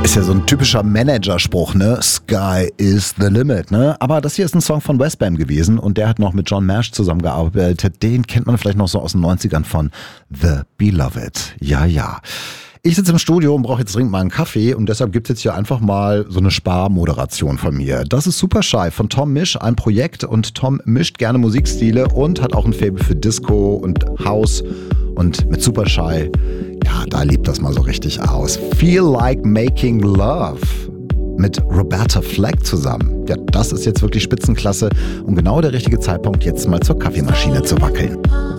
Ist ja so ein typischer Managerspruch, ne? Sky is the limit, ne? Aber das hier ist ein Song von Westbam gewesen und der hat noch mit John Mash zusammengearbeitet. Den kennt man vielleicht noch so aus den 90ern von The Beloved. Ja, ja. Ich sitze im Studio und brauche jetzt dringend mal einen Kaffee und deshalb gibt es jetzt hier einfach mal so eine Sparmoderation von mir. Das ist Super Shy von Tom Misch, ein Projekt, und Tom mischt gerne Musikstile und hat auch ein Faible für Disco und House, und mit Super Shy, ja, da lebt das mal so richtig aus. Feel Like Making Love mit Roberta Flack zusammen. Ja, das ist jetzt wirklich Spitzenklasse und genau der richtige Zeitpunkt, jetzt mal zur Kaffeemaschine zu wackeln.